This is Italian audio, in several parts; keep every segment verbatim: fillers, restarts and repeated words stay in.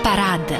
Parade.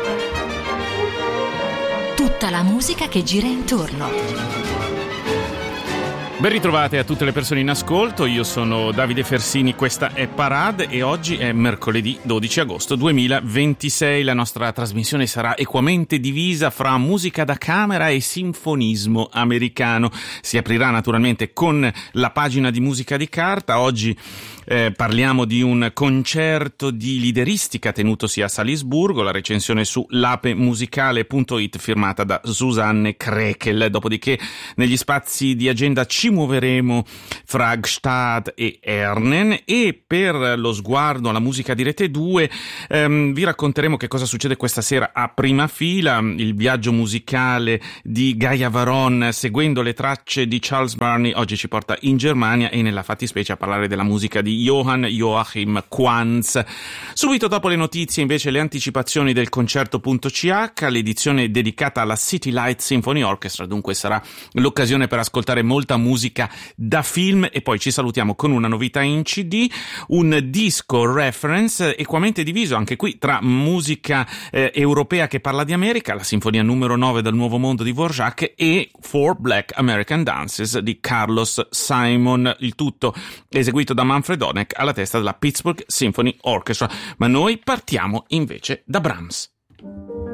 Tutta la musica che gira intorno. Ben ritrovate a tutte le persone in ascolto, io sono Davide Fersini, questa è Parade e oggi è mercoledì dodici agosto duemilaventisei. La nostra trasmissione sarà equamente divisa fra musica da camera e sinfonismo americano. Si aprirà naturalmente con la pagina di musica di carta. Oggi eh, parliamo di un concerto di lideristica tenutosi a Salisburgo, la recensione su lapemusicale punto it firmata da Susanne Krekel. Dopodiché negli spazi di agenda ci muoveremo fra Gstaad e Ernen e per lo sguardo alla musica di Rete due ehm, vi racconteremo che cosa succede questa sera a Prima Fila, il viaggio musicale di Gaia Varon seguendo le tracce di Charles Barney oggi ci porta in Germania e nella fattispecie a parlare della musica di Johann Joachim Quantz. Subito dopo le notizie invece le anticipazioni del concerto punto c h, l'edizione dedicata alla City Light Symphony Orchestra, dunque sarà l'occasione per ascoltare molta musica musica da film e poi ci salutiamo con una novità in C D, un disco reference equamente diviso anche qui tra musica eh, europea che parla di America, la sinfonia numero nove del Nuovo Mondo di Dvorak e Four Black American Dances di Carlos Simon, il tutto eseguito da Manfred Honeck alla testa della Pittsburgh Symphony Orchestra. Ma noi partiamo invece da Brahms.